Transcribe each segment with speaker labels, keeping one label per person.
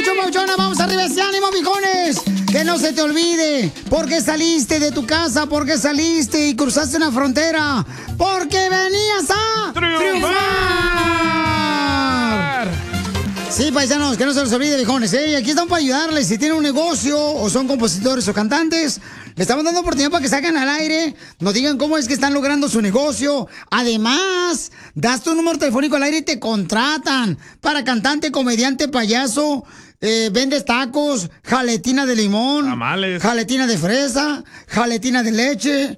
Speaker 1: papuchón, papuchona. Vamos arriba ese ánimo, mijones. Que no se te olvide. ¿Por qué saliste de tu casa? ¿Por qué saliste y cruzaste una frontera? Porque venías a triunfar. Sí, paisanos, que no se los olvide, viejones, ¿eh? Y aquí estamos para ayudarles. Si tienen un negocio o son compositores o cantantes, le estamos dando oportunidad para que salgan al aire, nos digan cómo es que están logrando su negocio. Además, das tu número telefónico al aire y te contratan para cantante, comediante, payaso. Vendes tacos, jaletina de limón,
Speaker 2: tamales,
Speaker 1: jaletina de fresa, jaletina de leche.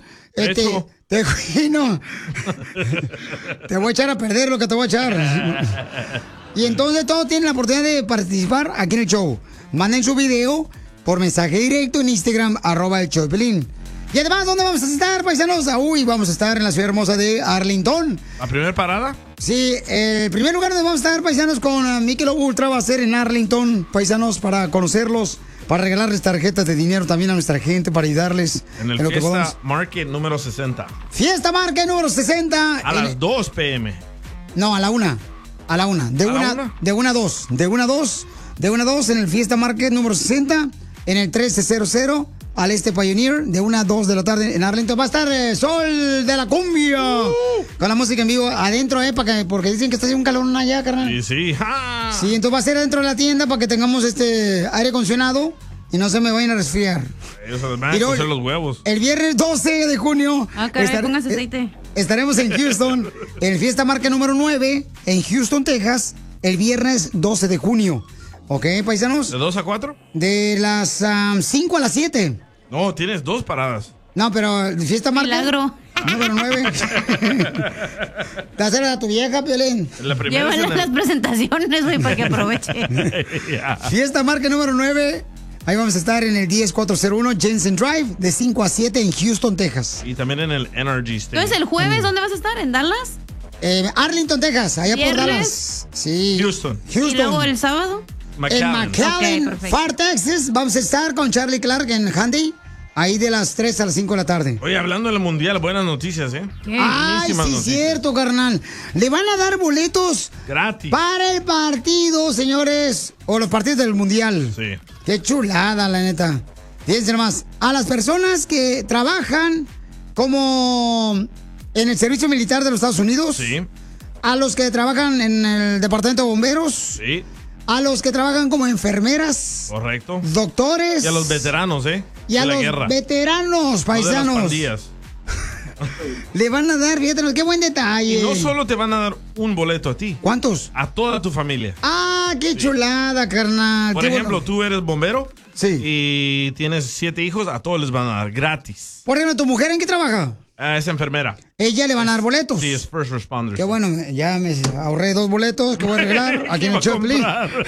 Speaker 1: Te voy a echar a perder lo que te voy a echar. Y entonces todos tienen la oportunidad de participar aquí en el show. Manden su video por mensaje directo en Instagram, @el show de Piolín. Y además, ¿dónde vamos a estar, paisanos? Vamos a estar en la ciudad hermosa de Arlington.
Speaker 2: ¿La primera parada?
Speaker 1: Sí, el primer lugar donde vamos a estar, paisanos, con Michelob Ultra va a ser en Arlington, paisanos, para conocerlos, para regalarles tarjetas de dinero también a nuestra gente, para ayudarles.
Speaker 2: En el Fiesta Market número 60.
Speaker 1: Fiesta Market número 60.
Speaker 2: A las 2 p.m.
Speaker 1: No, a la 1. A la 1. De 1 a 2. De 1 a 2 en el Fiesta Market número 60, en el 1300 al este Pioneer, de 1 a 2 de la tarde en Arlington. Va a estar Sol de la Cumbia con la música en vivo adentro, porque dicen que está haciendo un calor allá, carnal.
Speaker 2: Sí.
Speaker 1: Sí, entonces va a ser dentro de la tienda para que tengamos aire acondicionado y no se me vayan a resfriar.
Speaker 2: Ellos van a cocer los huevos.
Speaker 1: El viernes 12 de junio.
Speaker 3: Póngase aceite.
Speaker 1: Estaremos en Houston, en el Fiesta Market número 9, en Houston, Texas, el viernes 12 de junio. ¿Ok, paisanos?
Speaker 2: ¿De 2 a 4?
Speaker 1: De las 5 a las 7.
Speaker 2: No, tienes 2 paradas.
Speaker 1: No, pero Fiesta Market.
Speaker 3: Milagro.
Speaker 1: Número 9. Dásela a tu vieja, Piolín.
Speaker 3: Llévale las presentaciones, güey, para que aproveche.
Speaker 1: Fiesta Market número 9. Ahí vamos a estar en el 10401 Jensen Drive, de 5 a 7 en Houston, Texas.
Speaker 2: Y también en el NRG Stadium.
Speaker 3: Entonces, ¿el jueves dónde vas a estar? ¿En Dallas?
Speaker 1: Arlington, Texas, allá por
Speaker 3: ¿Viernes?
Speaker 1: Dallas. Sí.
Speaker 2: Houston.
Speaker 3: ¿Y luego el sábado?
Speaker 1: En McAllen,
Speaker 3: Ok,
Speaker 1: Far Texas, vamos a estar con Charlie Clark en Handy, ahí de las 3 a las 5 de la tarde.
Speaker 2: Oye, hablando del Mundial, buenas noticias, ¿eh?
Speaker 1: Ay, sí, cierto, carnal. Le van a dar boletos
Speaker 2: gratis
Speaker 1: para el partido, señores, o los partidos del Mundial.
Speaker 2: Sí.
Speaker 1: Qué chulada, la neta. Fíjense nomás, a las personas que trabajan como en el servicio militar de los Estados Unidos.
Speaker 2: Sí.
Speaker 1: A los que trabajan en el departamento de bomberos.
Speaker 2: Sí.
Speaker 1: A los que trabajan como enfermeras.
Speaker 2: Correcto.
Speaker 1: Doctores.
Speaker 2: Y a los veteranos, ¿eh?
Speaker 1: Y a los veteranos, paisanos.
Speaker 2: No de las pandillas.
Speaker 1: Le van a dar, fíjate, qué buen detalle.
Speaker 2: Y no solo te van a dar un boleto a ti.
Speaker 1: ¿Cuántos?
Speaker 2: A toda tu familia.
Speaker 1: Ah, qué chulada, carnal.
Speaker 2: Por ejemplo, tú eres bombero.
Speaker 1: Sí.
Speaker 2: Y tienes 7 hijos, a todos les van a dar gratis.
Speaker 1: Por ejemplo, ¿tu mujer en qué trabaja?
Speaker 2: Es enfermera.
Speaker 1: Ella le van a dar boletos.
Speaker 2: Sí, es first responder.
Speaker 1: Qué bueno, ya me ahorré 2 boletos que voy a arreglar aquí en el Choplin.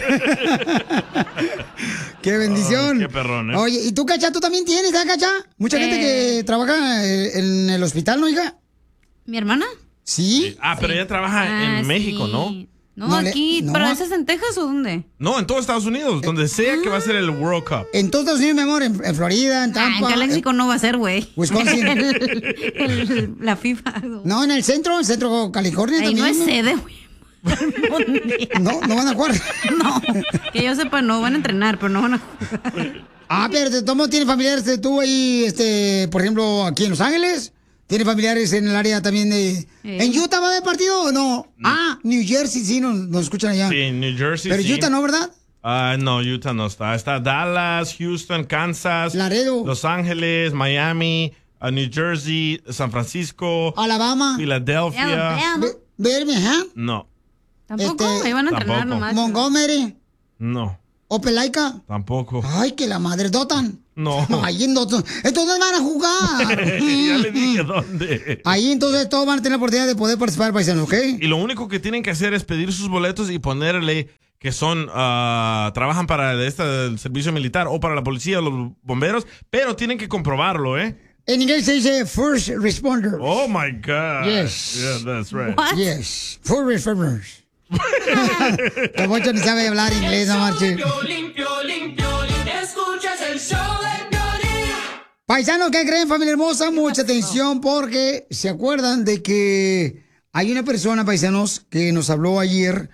Speaker 1: Qué bendición.
Speaker 2: Qué perrón, ¿eh?
Speaker 1: Oye, ¿y tú, Cacha, tú también tienes, Cacha? Mucha gente que trabaja en el hospital, ¿no, hija?
Speaker 3: ¿Mi hermana?
Speaker 1: ¿Sí?
Speaker 2: Pero ella trabaja en México, ¿no?
Speaker 3: No, aquí.
Speaker 1: no.
Speaker 3: ¿Pero ese es en Texas o dónde?
Speaker 2: No, en todo Estados Unidos, donde sea que va a ser el World Cup.
Speaker 1: En todos Estados Unidos, mi amor, en Florida, en Tampa.
Speaker 3: En Caléxico no va a ser, güey.
Speaker 1: Wisconsin.
Speaker 3: La FIFA.
Speaker 1: No, en el centro California
Speaker 3: ahí
Speaker 1: también.
Speaker 3: no es sede, güey.
Speaker 1: No van a jugar.
Speaker 3: No, que yo sepa, no van a entrenar, pero no van a jugar.
Speaker 1: Pero de todos modos, ¿tienes familiares tú ahí, por ejemplo, aquí en Los Ángeles? ¿Tienes familiares en el área también de... ¿En Utah va a haber partido o no? New Jersey, sí, nos escuchan allá.
Speaker 2: Sí, en New Jersey,
Speaker 1: pero
Speaker 2: sí.
Speaker 1: Utah no, ¿verdad?
Speaker 2: No, Utah no está. Está Dallas, Houston, Kansas,
Speaker 1: Laredo,
Speaker 2: Los Ángeles, Miami, New Jersey, San Francisco,
Speaker 1: Alabama,
Speaker 2: Filadelfia.
Speaker 1: Birmingham.
Speaker 2: No.
Speaker 3: Tampoco, ahí van a entrenar nomás.
Speaker 1: Montgomery.
Speaker 2: No.
Speaker 1: Opelaica.
Speaker 2: Tampoco.
Speaker 1: Ay, que la madre, Dotan.
Speaker 2: No.
Speaker 1: Ahí en Dotan. Entonces van a jugar.
Speaker 2: Ya le dije dónde.
Speaker 1: Ahí entonces todos van a tener la oportunidad de poder participar, paisanos, ¿ok?
Speaker 2: Y lo único que tienen que hacer es pedir sus boletos y ponerle que son, trabajan para el servicio militar o para la policía o los bomberos, pero tienen que comprobarlo, ¿eh?
Speaker 1: En inglés se dice first responder.
Speaker 2: Oh my God.
Speaker 1: Yes.
Speaker 2: Yeah, that's right.
Speaker 3: What?
Speaker 1: Yes. First responders. Que mucho ni sabe hablar inglés, no marche.
Speaker 4: Escuchas el show de Piolín.
Speaker 1: Paisanos, ¿qué creen, familia hermosa? Mucha atención porque se acuerdan de que hay una persona, paisanos, que nos habló ayer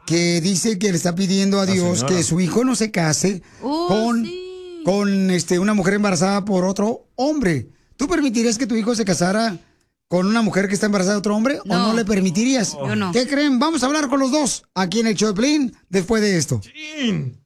Speaker 1: que dice que le está pidiendo a Dios
Speaker 2: señora.
Speaker 1: que su hijo no se case con una mujer embarazada por otro hombre. ¿Tú permitirías que tu hijo se casara con una mujer que está embarazada de otro hombre o no le permitirías?
Speaker 3: Yo no.
Speaker 1: ¿Qué creen? Vamos a hablar con los dos aquí en el show de Piolín después de esto.
Speaker 2: Chin.